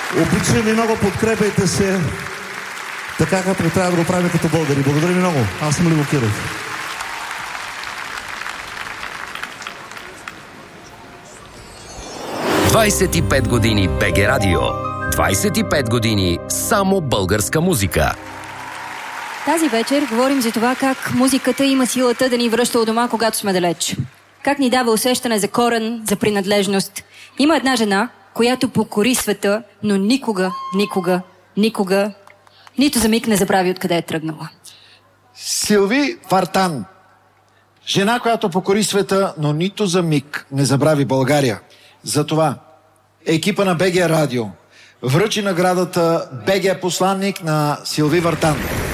Обичам ви много, подкрепяйте се така, като трябва да го правим като българи. Благодаря ви много. Аз съм Любо Киров. «25 години БГ Радио». 25 години само българска музика. Тази вечер говорим за това как музиката има силата да ни връща у дома, когато сме далеч. Как ни дава усещане за корен, за принадлежност. Има една жена, която покори света, но никога, нито за миг не забрави откъде е тръгнала. Силви Вартан. Жена, която покори света, но нито за миг не забрави България. Затова екипа на БГ Радио връчи наградата БГ посланник на Силви Вартан.